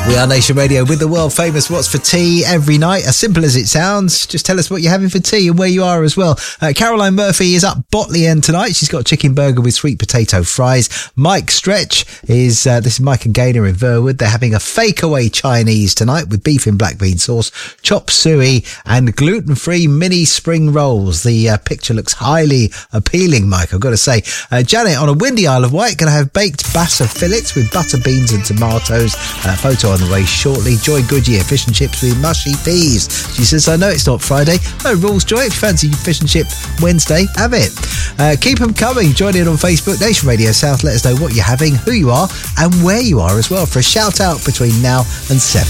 We are Nation Radio with the world famous What's for Tea every night. As simple as it sounds, just tell us what you're having for tea and where you are as well. Caroline Murphy is up Botley End tonight. She's got a chicken burger with sweet potato fries. Mike Stretch is, this is Mike and Gaynor in Verwood. They're having a fake-away Chinese tonight with beef in black bean sauce, chop suey and gluten-free mini spring rolls. The picture looks highly appealing, Mike, I've got to say. Janet on a windy Isle of Wight going to have baked bassa fillets with butter, beans and tomatoes. Photo on the way shortly. Joy Goodyear, fish and chips with mushy peas. She says, I know it's not Friday. No rules, Joy. If you fancy fish and chip Wednesday, have it. Keep them coming. Join in on Facebook, Nation Radio South. Let us know what you're having, who you are, and where you are as well for a shout out between now and 7.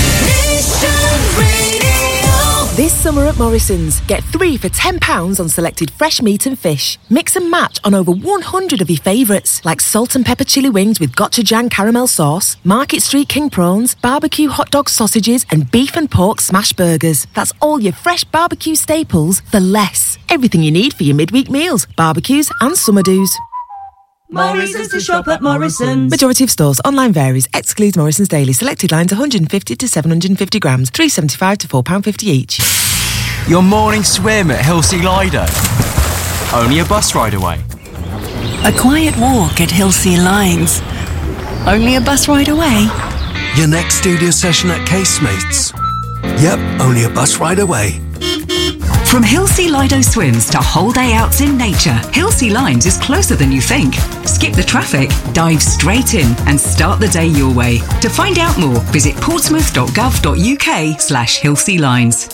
This summer at Morrison's, get 3 for £10 on selected fresh meat and fish. Mix and match on over 100 of your favourites, like salt and pepper chili wings with gochujang caramel sauce, Market Street king prawns, barbecue hot dog sausages and beef and pork smash burgers. That's all your fresh barbecue staples for less. Everything you need for your midweek meals, barbecues and summer do's. Morrison's to shop at Morrison's. Majority of stores. Online varies. Excludes Morrison's Daily. Selected lines 150 to 750 grams. £3.75 to £4.50 each. Your morning swim at Hilsea Lido. Only a bus ride away. A quiet walk at Hilsea Lines. Only a bus ride away. Your next studio session at Casemates. Yep, only a bus ride away. From Hilsea Lido swims to whole day outs in nature, Hilsea Lines is closer than you think. Skip the traffic, dive straight in and start the day your way. To find out more, visit portsmouth.gov.uk/Hilsea Lines.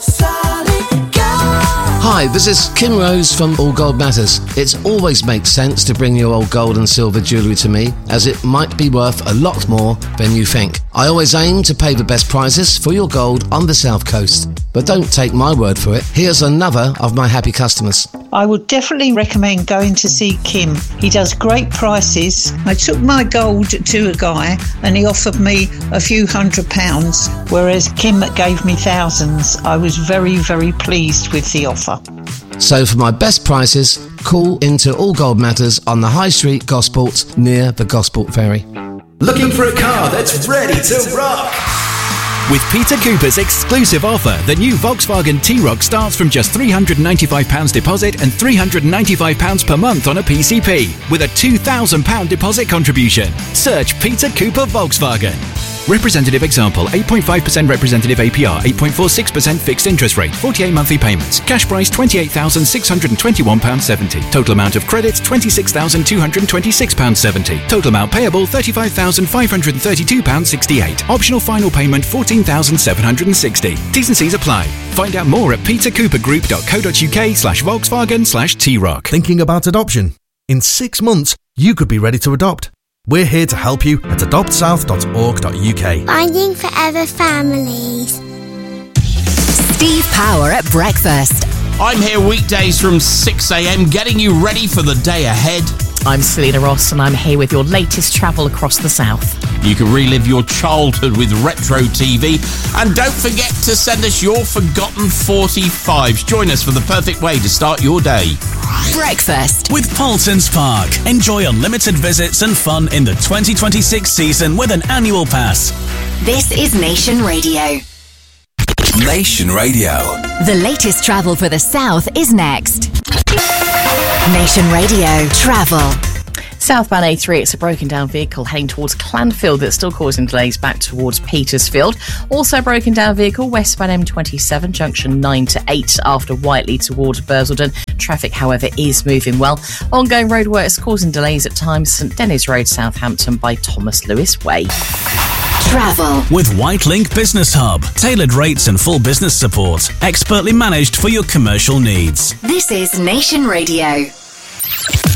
Hi, this is Kim Rose from All Gold Matters. It always makes sense to bring your old gold and silver jewellery to me, as it might be worth a lot more than you think. I always aim to pay the best prices for your gold on the South Coast. But don't take my word for it. Here's another of my happy customers. I would definitely recommend going to see Kim. He does great prices. I took my gold to a guy and he offered me a few £100, whereas Kim gave me thousands. I was very, very pleased with the offer. So for my best prices, call into All Gold Matters on the High Street, Gosport, near the Gosport Ferry. Looking for a car that's ready to rock? With Peter Cooper's exclusive offer, the new Volkswagen T-Roc starts from just £395 deposit and £395 per month on a PCP, with a £2,000 deposit contribution. Search Peter Cooper Volkswagen. Representative example, 8.5% representative APR, 8.46% fixed interest rate, 48 monthly payments. Cash price £28,621.70. Total amount of credit £26,226.70. Total amount payable £35,532.68. Optional final payment £14,760. T's and C's apply. Find out more at petercoopergroup.co.uk/Volkswagen/T-Roc. Thinking about adoption? In 6 months, you could be ready to adopt. We're here to help you at adoptsouth.org.uk. Finding Forever Families. Steve Power at breakfast. I'm here weekdays from 6 a.m. getting you ready for the day ahead. I'm Selena Ross and I'm here with your latest travel across the south. You can relive your childhood with retro TV. And don't forget to send us your forgotten 45s. Join us for the perfect way to start your day. Breakfast with Paulson's Park. Enjoy unlimited visits and fun in the 2026 season with an annual pass. This is Nation Radio. Nation Radio. The latest travel for the south is next. Nation Radio Travel. Southbound A3, it's a broken down vehicle heading towards Clanfield that's still causing delays back towards Petersfield. Also broken down vehicle westbound M27, junction 9 to 8 after Whiteley towards Bursledon. Traffic, however, is moving well. Ongoing roadworks causing delays at times. St Dennis Road, Southampton by Thomas Lewis Way. Travel with Whitelink Business Hub. Tailored rates and full business support. Expertly managed for your commercial needs. This is Nation Radio.